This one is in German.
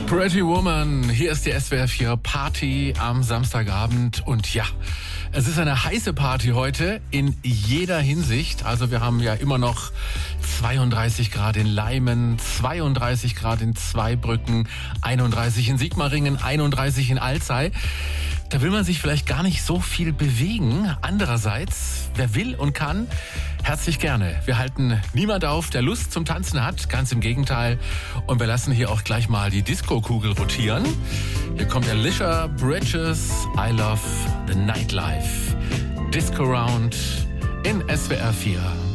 Pretty Woman, hier ist die SWR 4 Party am Samstagabend und ja, es ist eine heiße Party heute in jeder Hinsicht. Also wir haben ja immer noch 32 Grad in Leimen, 32 Grad in Zweibrücken, 31 in Sigmaringen, 31 in Alzey. Da will man sich vielleicht gar nicht so viel bewegen. Andererseits, wer will und kann, herzlich gerne. Wir halten niemand auf, der Lust zum Tanzen hat. Ganz im Gegenteil. Und wir lassen hier auch gleich mal die Disco-Kugel rotieren. Hier kommt Alicia Bridges, I Love the Nightlife. Disco Round in SWR 4.